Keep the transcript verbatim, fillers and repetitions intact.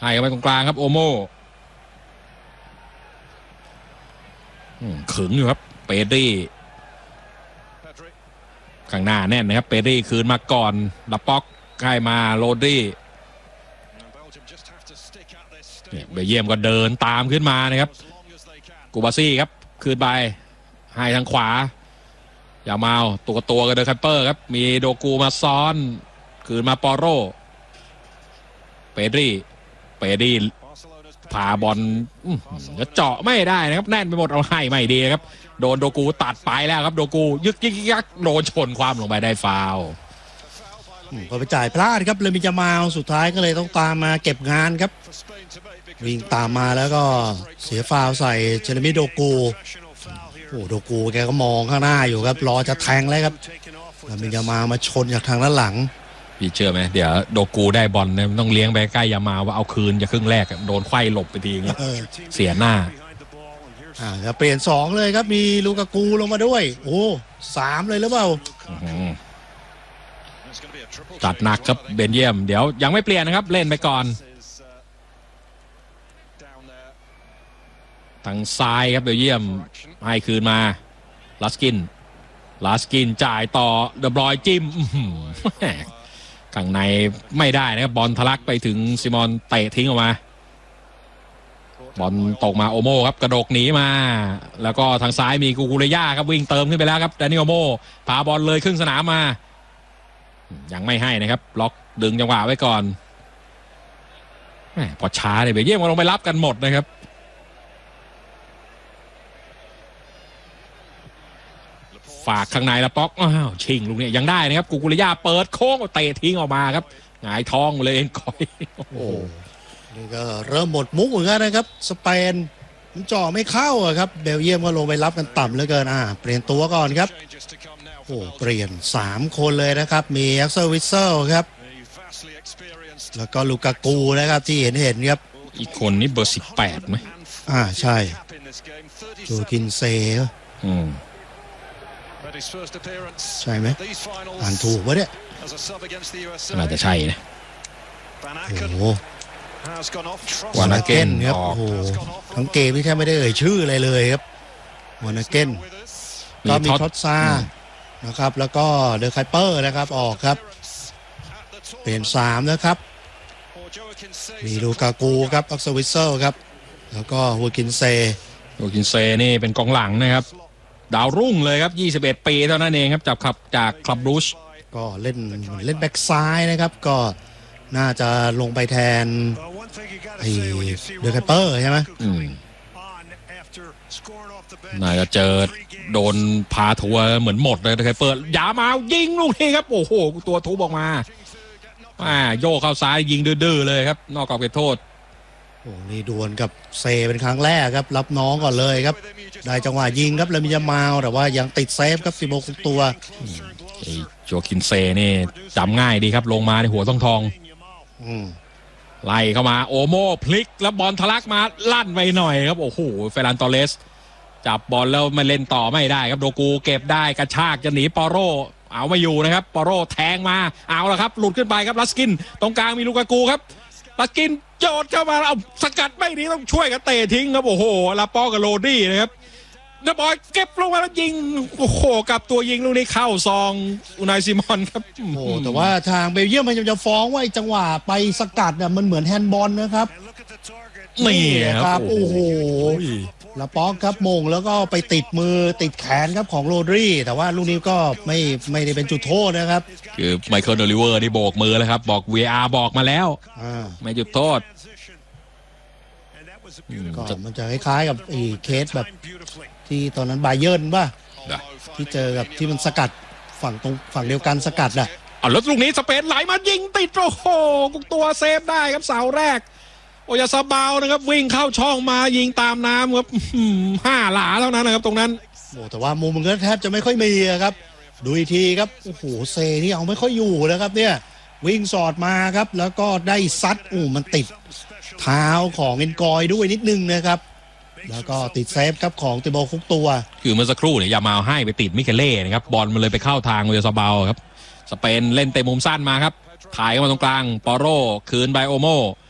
ให้ไปตรงกลางครับโอโมขึงอยู่ครับเปรี้ข้างหน้าแน่นนะครับเปรี้คืนมาก่อนลับป๊อกให้มาโรดรี่เนี่ยเบลเยียมก็เดินตามขึ้นมานะครับกูบาซี่ครับคืนไปให้ทางขวายามาตัวตัวกับเดอร์คัปเปอร์ครับมีโดกูมาซ้อนคืนมาปอโรเปรี้เปรี้พาบอลก็เจาะไม่ได้นะครับแน่นไปหมดเอาให้ไม่ดีครับโดนโดกูตัดไปแล้วครับโดกูยึกยึกยักโดนชนความลงไปได้ฟาวล์ก็ไปจ่ายพลาดครับเลยมีจะมาสุดท้ายก็เลยต้องตามมาเก็บงานครับวิ่งตามมาแล้วก็เสียฟาวล์ใส่เจเรมี่โดกูโอ้โดกูแกก็มองข้างหน้าอยู่ครับรอจะแทงแล้วครับแล้วมีจะมามาชนจากทางด้านหลังพี่เชื่อไหมเดี๋ยวโดกูได้บอลเนี่ยต้องเลี้ยงไปใกล้ยามาว่าเอาคืนจะครึ่งแรกโดนไขว้หลบไปทีนี้เสียหน้าอ่าจะเปลี่ยนสองเลยครับมีลูกากูลงมาด้วยโอ้สามเลยหรือเปล่าจัดหนักครับเบนเยียมเดี๋ยวยังไม่เปลี่ยนนะครับเล่นไปก่อนทางซ้ายครับเบลเยียมให้คืนมาลาสกินลาสกินจ่ายต่อเดบรอยจิ้มข้างในไม่ได้นะครับบอลทะลักไปถึงซิมอนเตะทิ้งออกมาบอลตกมาโอโมครับกระโดดหนีมาแล้วก็ทางซ้ายมีกูกูเรย่าครับวิ่งเติมขึ้นไปแล้วครับแดนิโอโมพาบอลเลยครึ่งสนามมายังไม่ให้นะครับล็อกดึงจังหวะไว้ก่อนพอช้าเลยเบลเยียมก็ลงไปรับกันหมดนะครับฝากข้างในแล้วป๊อกอ้าวชิงลูกนี้ยังได้นะครับกูกุริยาเปิดโค้งเตะทิ้งออกมาครับหงายท้องเลยเอ็นคอยโอ้โหนี่ก็เริ่มหมดมุกเหมือนกันนะครับสเปนมันจ่อไม่เข้าอะครับเบลเยียมก็ลงไปรับกันต่ำเหลือเกินอ่าเปลี่ยนตัวก่อนครับโอ้เปลี่ยนสามคนเลยนะครับมีแอ็กเซอร์วิเซอร์ครับแล้วก็ลูกากูนะครับที่เห็นเห็นครับอีกคนนี่เบอร์สิบแปดไหมอ่าใช่โจกินเซ่อืมใช่ไหมอ่านถูกวะเนี่ยน่าจะใช่นะโอ้โหวานาเกนครับโอ้โหทั้งเกมที่แทบไม่ได้เอ่ยชื่ออะไรเลยครับวานาเกนก็มีท็อตซานะครับแล้วก็เดอร์ไคเปอร์นะครับออกครับเปลี่ยนสามนะครับมีลูกากูครับอักซ์วิเซอร์ครับแล้วก็ฮูกินเซฮูกินเซนี่เป็นกองหลังนะครับดาวรุ่งเลยครับยี่สิบเอ็ดปีเท่านั้นเองครับจับขับจากคลับรูชก็เล่นเล่นแบ็กซ้ายนะครับก็น่าจะลงไปแทนไอ้เดอร์ไคเปอร์ใช่ไหมอืมน่าจะเจอโดนพาทัวร์เหมือนหมดเลยเดอร์ไคเปอร์ยามายิงลูกนี้ครับโอ้โหตัวทุบออกมาอ่าโยกเข้าซ้ายยิงดื้อๆเลยครับนอกกรอบเขตโทษโอ้นี่ดวลกับเซเป็นครั้งแรกครับรับน้องก่อนเลยครับได้จังหวะยิงครับแล้วมีจะมาแต่ว่ายังติดเซฟครับสิบหกตัวโจคินเซนี่จำง่ายดีครับลงมาในหัวทองทองไล่เข้ามาโอโมพลิกแล้วบอลทะลักมาลั่นไปหน่อยครับโอ้โหเฟรันตอเรสจับบอลแล้วมาเล่นต่อไม่ได้ครับโดกูเก็บได้กระชากจะหนีปอโรเอาไม่อยู่นะครับปอโรแทงมาเอาละครับหลุดขึ้นไปครับลัสกินตรงกลางมีลูกากูครับลัสกินโจดเข้ามาเอาสกัดไม่ดีต้องช่วยกันเตะทิ้งครับโอ้โหลาปอกับโรดี้นะครับเดบอยเก็บลงมาแล้วยิงโอ้โหกับตัวยิงลูกนี้เข้าซองอุนายซิมอนครับโอ้แต่ว่าทางเบลเยียมมันจะฟ้องว่าจังหวะไปสกัดเนี่ยมันเหมือนแฮนด์บอลนะครับนี่ครับโอ้โหลาปอกครับมงแล้วก็ไปติดมือติดแขนครับของโรดรี่แต่ว่าลูกนี้ก็ไม่ไม่ได้เป็นจุดโทษนะครับคือไมเคิลโอลิเวอร์นี่โบกมือแล้วครับบอก วี อาร์ บอกมาแล้วไม่จุดโทษก็มันจะคล้ายๆกับไอ้เคสแบบที่ตอนนั้นบาเยิร์นป่ะที่เจอกับที่มันสกัดฝั่งตรงฝั่งเดียวกันสกัดอ่ะอ๋อแล้วลูกนี้สเปนไหลมายิงติดโอ้โหตัวเซฟได้ครับเสาแรกโอยาซาบาวนะครับวิ่งเข้าช่องมายิงตามน้ำครับห้าหลาเท่านั้นนะครับตรงนั้นโอ้แต่ว่ามุมมันก็แทบจะไม่ค่อยมีครับดูอีกทีครับโอ้โหเซนี่เอาไม่ค่อยอยู่นะครับเนี่ยวิ่งสอดมาครับแล้วก็ได้ซัดโอ้มันติดเท้าของเอ็นกอยด้วยนิดนึงนะครับแล้วก็ติดเซฟครับของติโบคุกตัวคือเมื่อสักครู่เนี่ยยามาให้ไปติดมิเคเล่นะครับบอลมันเลยไปเข้าทางโอยาซาบาวครับสเปนเล่นเตะมุมสั้นมาครับถ่ายเข้ามาตรงกลางปอโรคืนไบโอโม